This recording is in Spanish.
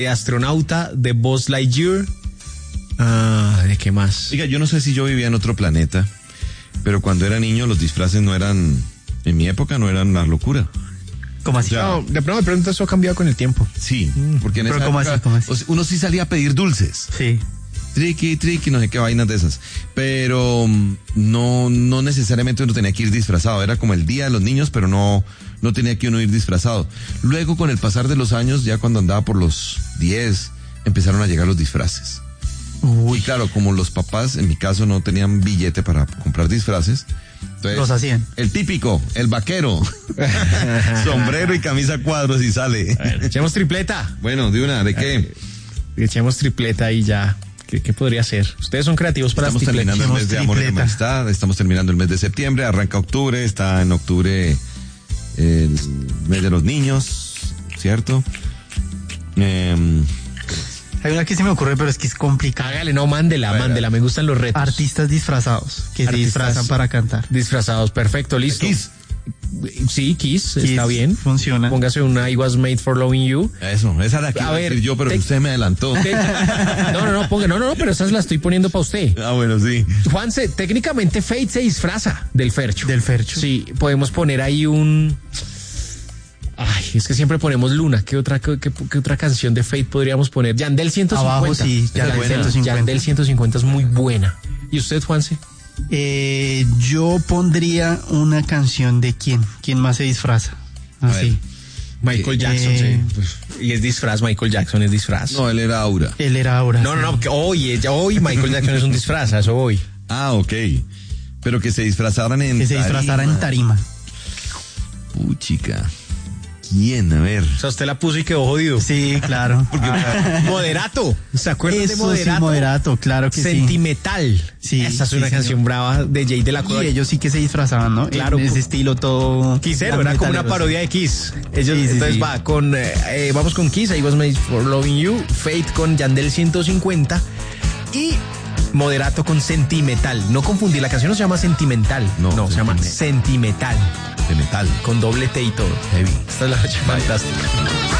astronauta de Buzz Lightyear. ¿De qué más? Oiga, yo no sé si yo vivía en otro planeta, pero cuando era niño los disfraces no eran, en mi época no eran una locura. ¿Cómo así? No, de pronto eso ha cambiado con el tiempo. Sí, porque en Pero esa ¿cómo época, así? o sea, uno sí salía a pedir dulces. Sí. Triqui, no sé qué vainas de esas. Pero no necesariamente uno tenía que ir disfrazado. Era como el día de los niños, pero no tenía que uno ir disfrazado. Luego, con el pasar de los años, ya cuando andaba por los 10, empezaron a llegar los disfraces. Uy, Y claro, como los papás, en mi caso, no tenían billete para comprar disfraces, entonces, los hacían. el típico, el vaquero, sombrero y camisa cuadros y sale. Bueno, echemos tripleta. Bueno, de una, ¿de qué? Echemos tripleta y ya. ¿Qué podría ser? Ustedes son creativos para Estamos las tripletas. terminando el mes de amor y de tripleta. amistad, estamos terminando el mes de septiembre, arranca octubre, está en octubre el mes de los niños, ¿cierto? Hay una que se me ocurre, pero es que es complicada. Hágale, no, mándela, me gustan los retos. Artistas disfrazados que se Artistas disfrazan para cantar. Disfrazados, perfecto, listo. Kiss. Sí, Kiss, Kiss está bien. funciona. Póngase una I Was Made for Loving You. Eso, esa la quiero A ver, decir yo, pero usted me adelantó. No, pero esas las estoy poniendo para usted. Ah, bueno, sí. Juanse, técnicamente Fate se disfraza del Fercho. Del Fercho. Sí, podemos poner ahí un... Ay, es que siempre ponemos Luna. ¿Qué otra canción de Fate podríamos poner? Yandel 150. Abajo, sí, Yandel Yandel 150. Yandel 150 es muy buena. ¿Y usted, Juanse? Yo pondría una canción de ¿quién más se disfraza? Así. Michael Jackson, sí. Pues, y es disfraz, Michael Jackson es disfraz. No, él era Aura. Él era ahora. No, que hoy Michael Jackson es un disfraz, a eso voy. Ah, ok. Pero que se disfrazaran en Que se disfrazara en tarima. Chica. ¿Quién? A ver. O sea, usted la puso y quedó jodido. Sí, claro. Moderato. ¿Se acuerdan de Eso Moderato? sí, Moderato, claro que sí. Sentimental. Sí, Esa es una sí, canción señor. brava de Jay de la Cueva. Y ellos sí que se disfrazaban, ¿no? Claro. En ese estilo todo... Quisero, era como una metaleros. parodia de Kiss. Ellos, Sí, sí, entonces sí. va con, vamos con Kiss, I Was Made for Loving You, Fate con Yandel 150 y Moderato con Sentimental. No confundir, la canción no se llama Sentimental, no se llama Sentimental. De metal. Con doble T y todo. Heavy. Esta es la noche fantástica.